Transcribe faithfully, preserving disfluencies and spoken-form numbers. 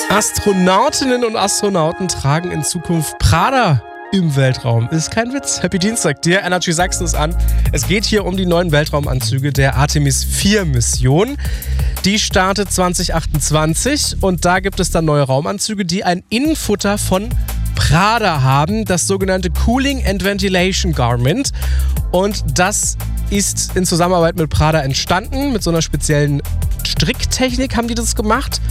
Astronautinnen und Astronauten tragen in Zukunft Prada im Weltraum. Ist kein Witz. Happy Dienstag dir. Energy Sachsen ist an. Es geht hier um die neuen Weltraumanzüge der Artemis vier Mission. Die startet zwanzig achtundzwanzig und da gibt es dann neue Raumanzüge, die ein Innenfutter von Prada haben, das sogenannte Cooling and Ventilation Garment. Und das ist in Zusammenarbeit mit Prada entstanden. Mit so einer speziellen Stricktechnik haben die das gemacht.